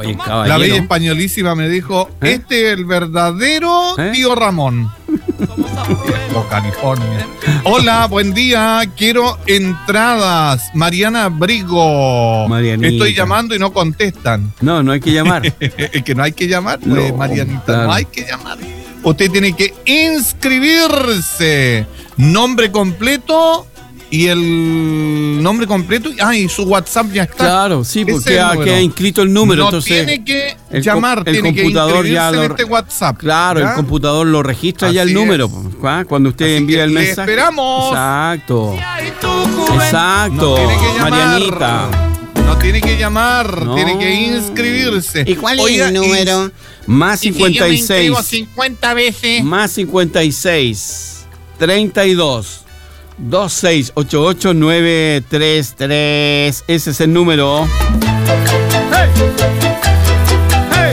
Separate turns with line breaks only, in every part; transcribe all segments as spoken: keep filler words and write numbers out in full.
Oye,
La bella españolísima me dijo, ¿eh? Este es el verdadero ¿Eh? tío Ramón. Viejo California. Hola, buen día. Quiero entradas. Mariana Brigo.
Marianita.
Estoy llamando y no contestan.
No, no hay que llamar.
Es que no hay que llamar, pues, no, Marianita. Claro. No hay que llamar. Usted tiene que inscribirse. Nombre completo. Y el nombre completo, ah, y su WhatsApp ya está.
Claro, sí, porque ha, queda inscrito el número.
No
entonces
tiene que
el,
llamar,
el
tiene
computador
que
ya
lo,
lo,
en este WhatsApp.
Claro, ¿ya? El computador lo registra Así ya el número. ¿Ah? Cuando usted Así envía el mensaje.
Esperamos.
Exacto. Exacto.
No tiene que llamar.
Marianita.
No tiene que llamar, no. Tiene que inscribirse.
¿Y cuál Oiga, es el número?
Más cincuenta y seis.
Si cincuenta veces.
Más cincuenta y seis. treinta y dos. dos seis ocho ocho nueve tres tres. Ese es el número. ¡Hey! ¡Hey!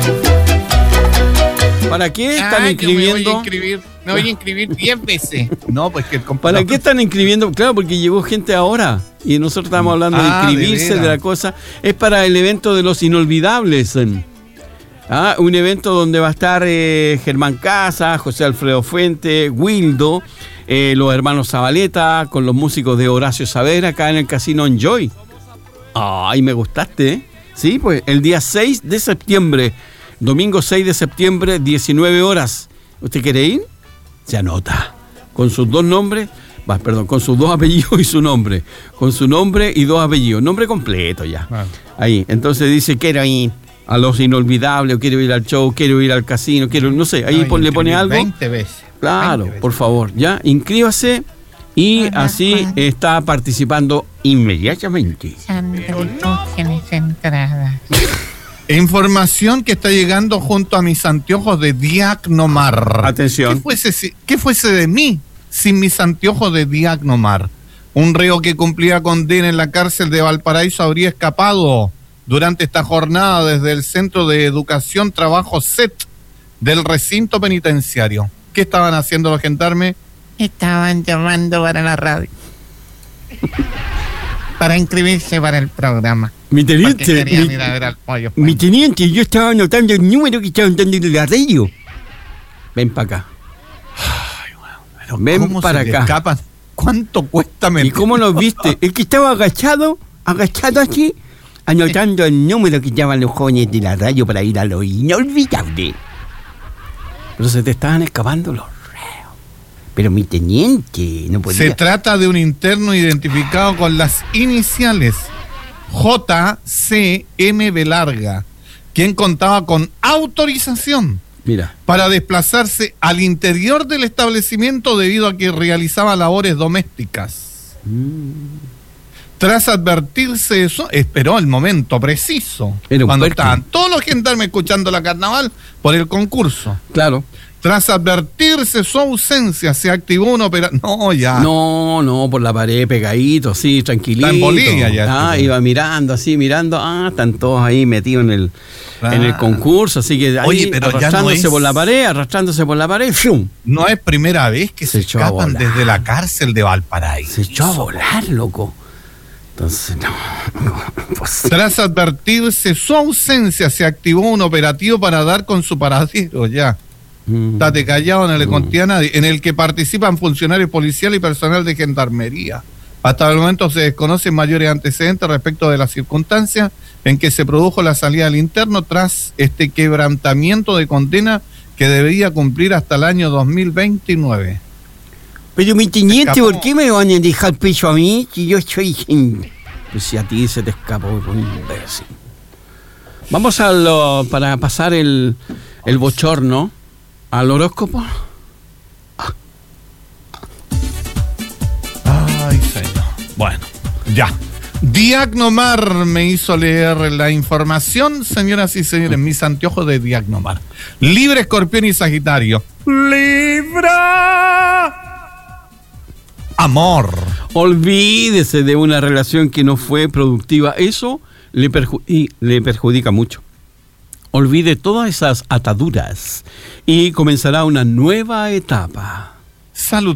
¿Para qué están ah, inscribiendo?
Me voy a inscribir, me voy a inscribir diez veces. No, pues que el
computador... ¿Para qué están inscribiendo? Claro, porque llegó gente ahora y nosotros estamos hablando ah, de inscribirse de, de la cosa. Es para el evento de los inolvidables. Ah, un evento donde va a estar eh, Germán Casa, José Alfredo Fuente, Wildo, eh, los hermanos Zabaleta, con los músicos de Horacio Saavedra acá en el Casino Enjoy. Ay, me gustaste, ¿eh? Sí, pues el día seis de septiembre, domingo seis de septiembre, diecinueve horas. ¿Usted quiere ir? Se anota. Con sus dos nombres, bah, perdón, con sus dos apellidos y su nombre. Con su nombre y dos apellidos. Nombre completo ya. Ah. Ahí, entonces dice, quiero ir a los inolvidables, o quiero ir al show, quiero ir al casino, quiero, no sé, ahí no, le pone algo.
veinte veces.
Claro,
veinte
por favor, ya, inscríbase y ajá, así ajá. está participando inmediatamente.
Sandro, tú tienes entradas.
Información que está llegando junto a mis anteojos de Diagnomar.
Atención.
¿Qué fuese, ¿Qué fuese de mí sin mis anteojos de Diagnomar? Un reo que cumplía condena en la cárcel de Valparaíso habría escapado durante esta jornada desde el Centro de Educación Trabajo C E T del recinto penitenciario. ¿Qué estaban haciendo los gendarmes?
Estaban llamando para la radio. Para inscribirse para el programa.
Mi teniente, mi, ir a ver al pollo, pues. mi teniente, yo estaba anotando el número que estaban dando en la radio. Ven para acá.
Ay, bueno,
Ven
¿cómo
para
se
acá.
Escapan? ¿Cuánto cuesta meter?
¿Y cómo nos viste? El que estaba agachado, agachado así, anotando el número que llaman los jóvenes de la radio para ir a lo inolvidable. Pero se te estaban escapando los reos. Pero mi teniente no podía.
Se trata de un interno identificado con las iniciales J C M B larga, quien contaba con autorización
Mira.
para desplazarse al interior del establecimiento debido a que realizaba labores domésticas. Mm. Tras advertirse eso, esperó el momento preciso, cuando estaban todos los gendarmes escuchando la carnaval por el concurso.
Claro.
Tras advertirse su ausencia, se activó una operación. No, ya.
No, no, por la pared pegadito, así, tranquilito.
Está en Bolivia ya.
Ah, iba mirando, así, mirando. Ah, están todos ahí metidos en el, ah. en el concurso, así que ahí
Oye, pero
arrastrándose
ya no es...
por la pared, arrastrándose por la pared, ¡fium!
No es primera vez que se, se escapan desde la cárcel de Valparaíso.
Se echó a volar, loco. Entonces, no, no, pues...
Tras advertirse su ausencia, se activó un operativo para dar con su paradero, ya. Mm. Date callado, no le conté a nadie. En el que participan funcionarios policiales y personal de gendarmería. Hasta el momento se desconocen mayores antecedentes respecto de las circunstancias en que se produjo la salida del interno tras este quebrantamiento de condena que debería cumplir hasta el año dos mil veintinueve.
Pero mi teniente, ¿por qué me van a dejar pecho a mí? Si yo soy... Pues si a ti se te escapó un imbécil. Vamos a lo, para pasar el, el bochorno al horóscopo.
Ay, señor. Bueno, ya. Diagnomar me hizo leer la información, señoras y señores, mis anteojos de Diagnomar. Libre, Escorpión y Sagitario. ¡Libra! Amor.
Olvídese de una relación que no fue productiva. Eso le, perju- le perjudica mucho. Olvide todas esas ataduras y comenzará una nueva etapa.
Salud.